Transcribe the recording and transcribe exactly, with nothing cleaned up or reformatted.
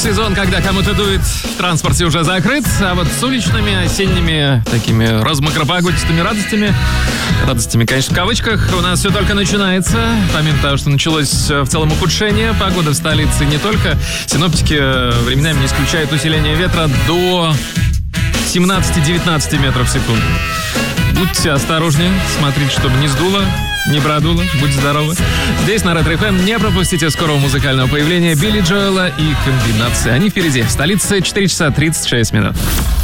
сезон, когда кому-то дует, в транспорте уже закрыт, а вот с уличными, осенними, такими размокропогодистыми радостями, радостями, конечно, в кавычках, у нас все только начинается. Помимо того, что началось в целом ухудшение, погода в столице не только. Синоптики временами не исключают усиление ветра до семнадцать-девятнадцать метров в секунду. Будьте осторожнее, смотрите, чтобы не сдуло, не продуло, будьте здоровы. Здесь на Ретро эф эм не пропустите скорого музыкального появления Билли Джоэла и комбинации. Они впереди. В столице четыре часа тридцать шесть минут.